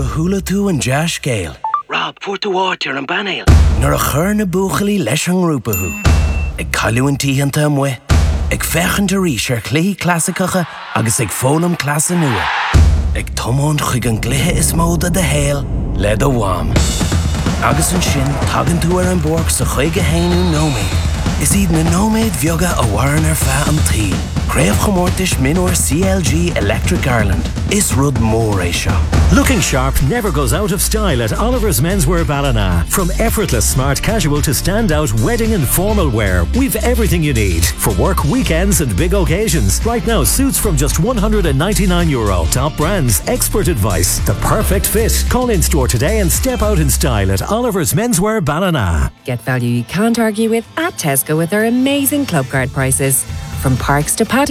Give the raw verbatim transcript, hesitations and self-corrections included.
hula tú an jazz scale. Rob, fuair tú áit ar an banail. Nor a chur na buchalí leis an grúpa hu. Ag caiú an tíhanta am we. Ag fechan de rís ar clí clasicacha agus ag fólam clasa nua. Ag tomón chuig an glithe is móda de héal le do wam. Agus an sin tagan tú ar an borg sa chuige héinú nóméid. Is iad na nóméid bheoga a bhharan ar fe an tí. Craobh chomórtais minúir C L G Electric Ireland. Is rud mór é seo. Looking sharp never goes out of style at Oliver's Menswear Ballina. From effortless smart casual to standout wedding and formal wear, we've everything you need for work, weekends and big occasions. Right now, suits from just one hundred ninety-nine euro. Top brands, expert advice, the perfect fit. Call in store today and step out in style at Oliver's Menswear Ballina. Get value you can't argue with at Tesco with their amazing Club Card prices. From parks to patios.